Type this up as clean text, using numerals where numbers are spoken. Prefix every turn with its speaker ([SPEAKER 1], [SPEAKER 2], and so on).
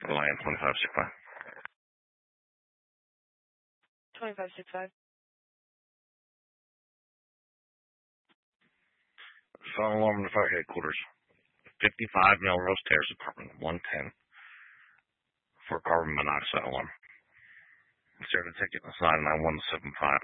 [SPEAKER 1] Lion 2565.
[SPEAKER 2] 2565.
[SPEAKER 1] Fire alarm to fire headquarters. 55 Melrose Terrace, apartment 110. For carbon monoxide alarm. Is there a ticket? It's 99175.